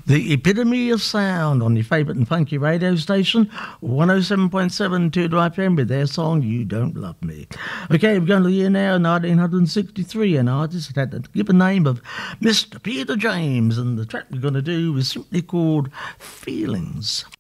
The epitome of sound on your favourite and funky radio station, 107.7 2 FM with their song You Don't Love Me. Okay, we're going to the year now, 1963, an artist that had the given name of Mr. Peter James, and the track we're going to do is simply called Feelings.